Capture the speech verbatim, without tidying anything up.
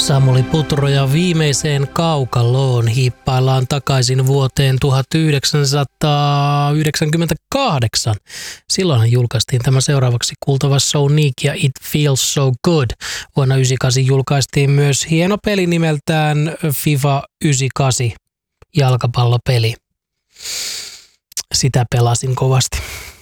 Samuli Putro ja viimeiseen kaukaloon hiippaillaan takaisin vuoteen tuhatyhdeksänsataayhdeksänkymmentäkahdeksan. Silloinhan julkaistiin tämä seuraavaksi kuultava So Nick ja It Feels So Good. Vuonna yhdeksänkymmentäkahdeksan julkaistiin myös hieno peli nimeltään FIFA yhdeksänkymmentäkahdeksan jalkapallopeli. Sitä pelasin kovasti.